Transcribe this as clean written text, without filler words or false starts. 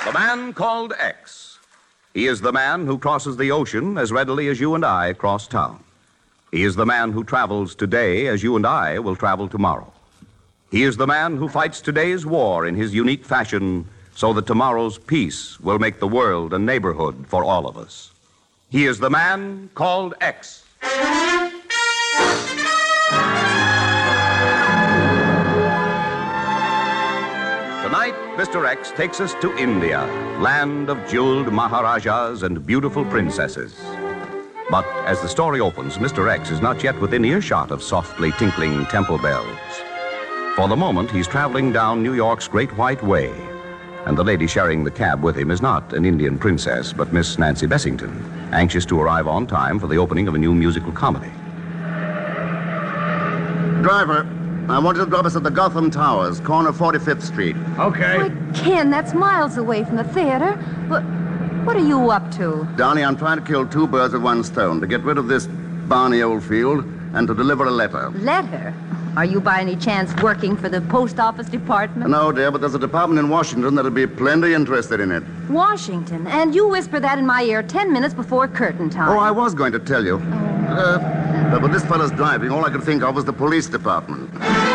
The man called X. He is the man who crosses the ocean as readily as you and I cross town. He is the man who travels today as you and I will travel tomorrow. He is the man who fights today's war in his unique fashion so that tomorrow's peace will make the world a neighborhood for all of us. He is the man called X. Tonight, Mr. X takes us to India, land of jeweled Maharajas and beautiful princesses. But as the story opens, Mr. X is not yet within earshot of softly tinkling temple bells. For the moment, he's traveling down New York's Great White Way, and the lady sharing the cab with him is not an Indian princess, but Miss Nancy Bessington, anxious to arrive on time for the opening of a new musical comedy. Driver, I want you to drop us at the Gotham Towers, corner 45th Street. Okay. Why, Ken, that's miles away from the theater. What are you up to? Darling, I'm trying to kill two birds with one stone, to get rid of this Barney Oldfield and to deliver a letter. Letter? Are you by any chance working for the post office department? No, dear, but there's a department in Washington that'll be plenty interested in it. Washington? And you whisper that in my ear 10 minutes before curtain time. Oh, I was going to tell you. But with this fellow's driving, all I could think of was the police department.